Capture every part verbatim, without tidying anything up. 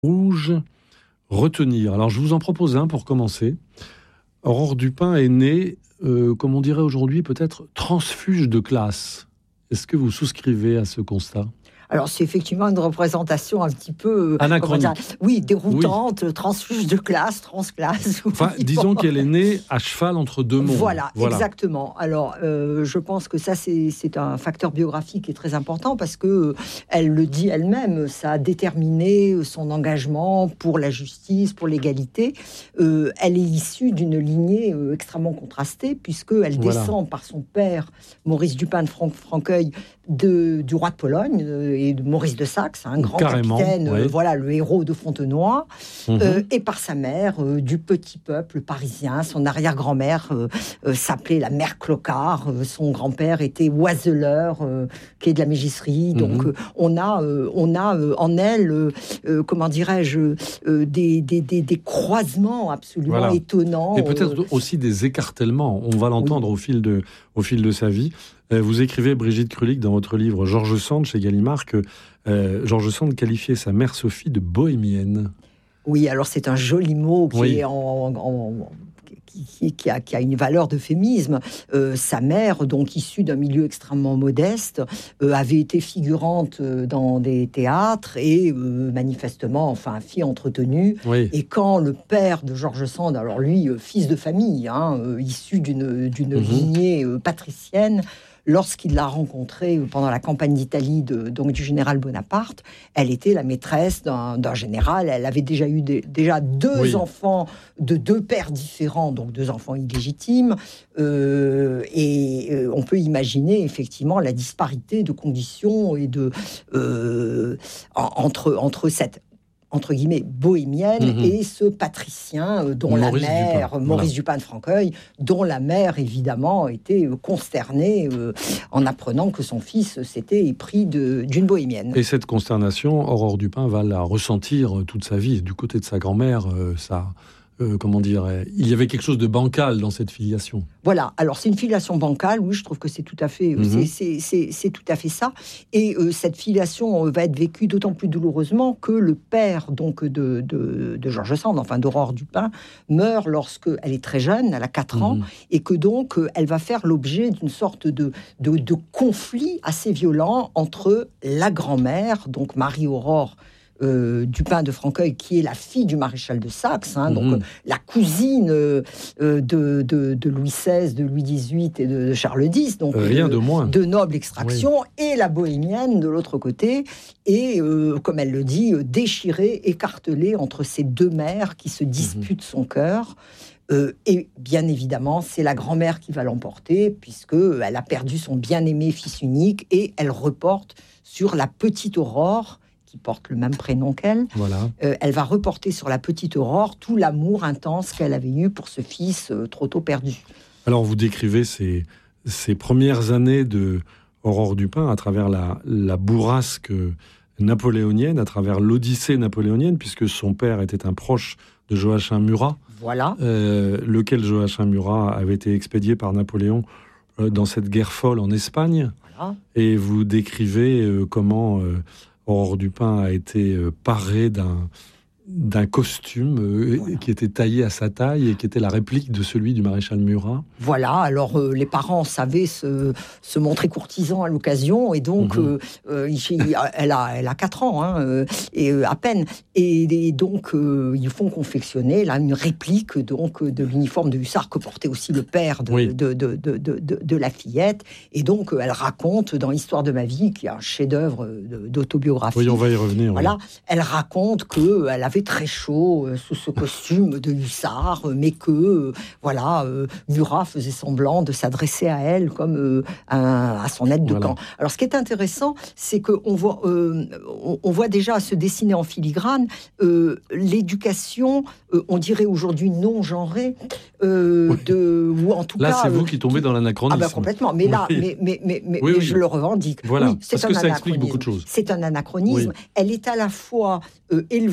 rouge, retenir. Alors, je vous en propose un pour commencer. Aurore Dupin est née, euh, comme on dirait aujourd'hui, peut-être transfuge de classe. Est-ce que vous souscrivez à ce constat ? Alors, c'est effectivement une représentation un petit peu... Anachronique. Dire, oui, déroutante, oui. Transfuge de classe, transclasse. Oui. Enfin, disons qu'elle est née à cheval entre deux mondes. Voilà, voilà. exactement. Alors, euh, je pense que ça, c'est, c'est un facteur biographique qui est très important parce que euh, elle le dit elle-même, ça a déterminé son engagement pour la justice, pour l'égalité. Euh, elle est issue d'une lignée euh, extrêmement contrastée puisqu'elle voilà. descend par son père, Maurice Dupin de Fran- Franqueuil, de, du roi de Pologne euh, et de Maurice de Saxe, un grand Carrément, capitaine, ouais. euh, voilà, le héros de Fontenoy, mmh. euh, et par sa mère, euh, du petit peuple parisien. Son arrière-grand-mère euh, euh, s'appelait la mère Clocard, euh, son grand-père était oiseleur, euh, qui est de la mégisserie. Mmh. Donc euh, on a, euh, on a euh, en elle, euh, euh, comment dirais-je, euh, des, des, des, des croisements absolument voilà. étonnants. Et peut-être euh... aussi des écartèlements. On va l'entendre oui. au fil de, au fil de sa vie. Vous écrivez, Brigitte Krulik, dans votre livre George Sand, chez Gallimard, que euh, George Sand qualifiait sa mère Sophie de bohémienne. Oui, alors c'est un joli mot qui, oui. est en, en, qui, qui, a, qui a une valeur d'euphémisme. Euh, sa mère, donc issue d'un milieu extrêmement modeste, euh, avait été figurante dans des théâtres et euh, manifestement, enfin, fille entretenue. Oui. Et quand le père de George Sand, alors lui, euh, fils de famille, hein, euh, issu d'une, d'une mm-hmm. lignée euh, patricienne, lorsqu'il l'a rencontrée pendant la campagne d'Italie de, donc du général Bonaparte, elle était la maîtresse d'un, d'un général. Elle avait déjà eu des, déjà deux oui. enfants de deux pères différents, donc deux enfants illégitimes. Euh, et euh, on peut imaginer effectivement la disparité de conditions et de euh, en, entre entre cette entre guillemets, bohémienne, mmh. et ce patricien euh, dont Maurice la mère, Dupin. Maurice voilà. Dupin de Franqueuil, dont la mère, évidemment, était euh, consternée euh, en apprenant que son fils s'était épris de, d'une bohémienne. Et cette consternation, Aurore Dupin va la ressentir toute sa vie. Du côté de sa grand-mère, euh, ça... Euh, comment dire, il y avait quelque chose de bancal dans cette filiation. Voilà, alors c'est une filiation bancale, oui, je trouve que c'est tout à fait, mm-hmm. c'est, c'est, c'est, c'est tout à fait ça. Et euh, cette filiation euh, va être vécue d'autant plus douloureusement que le père donc de, de, de George Sand, enfin d'Aurore Dupin, meurt lorsqu'elle est très jeune, elle a quatre mm-hmm. ans, et que donc euh, elle va faire l'objet d'une sorte de, de, de conflit assez violent entre la grand-mère, donc Marie-Aurore, Euh, Dupin de Franqueuil, qui est la fille du maréchal de Saxe, hein, mmh. donc euh, la cousine euh, de, de, de Louis seize, de Louis dix-huit et de Charles dix, donc euh, rien de, de moins, de noble extraction, oui. et la bohémienne de l'autre côté, et euh, comme elle le dit, euh, déchirée, écartelée entre ces deux mères qui se disputent mmh. son cœur. Euh, et bien évidemment, c'est la grand-mère qui va l'emporter, puisqu'elle a perdu son bien-aimé fils unique, et elle reporte sur la petite Aurore, qui porte le même prénom qu'elle, voilà. euh, elle va reporter sur la petite Aurore tout l'amour intense qu'elle avait eu pour ce fils euh, trop tôt perdu. Alors, vous décrivez ces, ces premières années de Aurore Dupin à travers la, la bourrasque napoléonienne, à travers l'odyssée napoléonienne, puisque son père était un proche de Joachim Murat, voilà. euh, lequel Joachim Murat avait été expédié par Napoléon euh, dans cette guerre folle en Espagne. Voilà. Et vous décrivez euh, comment... Euh, Aurore Dupin a été euh, parée d'un, d'un costume euh, voilà. qui était taillé à sa taille et qui était la réplique de celui du maréchal Murat. Voilà, alors euh, les parents savaient se, se montrer courtisans à l'occasion, et donc mmh. euh, il, elle, a, elle a quatre ans, hein, euh, et, euh, à peine, et, et donc euh, ils font confectionner là, une réplique donc, de l'uniforme de hussard que portait aussi le père de, oui. de, de, de, de, de, de la fillette, et donc elle raconte dans Histoire de ma vie, qui est un chef-d'œuvre d'autobiographie. Oui, on va y revenir. Voilà, oui. Elle raconte qu'elle avait très chaud euh, sous ce costume de hussard, euh, mais que euh, voilà, euh, Murat faisait semblant de s'adresser à elle comme euh, à, à son aide de voilà. camp. Alors, ce qui est intéressant, c'est qu'on voit, euh, on, on voit déjà se dessiner en filigrane euh, l'éducation, euh, on dirait aujourd'hui non genrée, euh, oui. de, ou en tout là, cas... Là, c'est vous qui tombez qui... dans l'anachronisme. Ah ben complètement, mais là, oui. mais, mais, mais, mais, oui, mais oui. je le revendique. Voilà, oui, c'est parce un que ça explique beaucoup de choses. C'est un anachronisme. Oui. Elle est à la fois euh, élevée en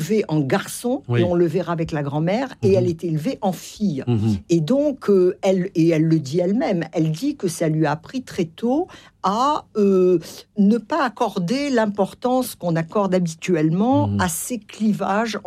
garçon, oui. et on le verra avec la grand-mère, et mmh. elle est élevée en fille. Mmh. Et donc, euh, elle, et elle le dit elle-même, elle dit que ça lui a appris très tôt à euh, ne pas accorder l'importance qu'on accorde habituellement mmh. à ces clivages